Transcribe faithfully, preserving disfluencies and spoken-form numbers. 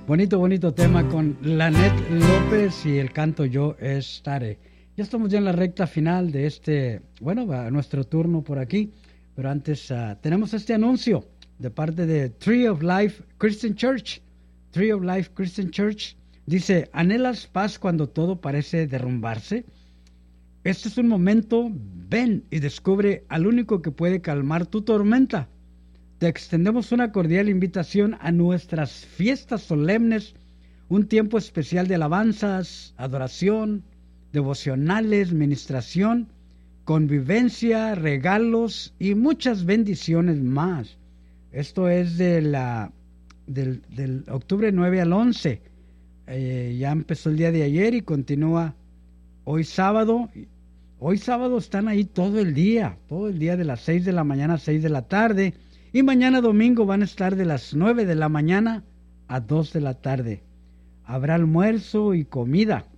Bonito, bonito tema con Lanet López y el canto Yo Estaré. Ya estamos ya en la recta final de este, bueno, va nuestro turno por aquí, pero antes uh, tenemos este anuncio de parte de Tree of Life Christian Church. Tree of Life Christian Church dice: ¿anhelas paz cuando todo parece derrumbarse? Este es un momento, ven y descubre al único que puede calmar tu tormenta. Te extendemos una cordial invitación a nuestras fiestas solemnes, un tiempo especial de alabanzas, adoración, devocionales, ministración, convivencia, regalos y muchas bendiciones más. Esto es de la, del, del octubre nueve al once. Eh, ya empezó el día de ayer y continúa hoy sábado. Hoy sábado están ahí todo el día, todo el día de las seis de la mañana a seis de la tarde. Y mañana domingo van a estar de las nueve de la mañana a dos de la tarde. Habrá almuerzo y comida.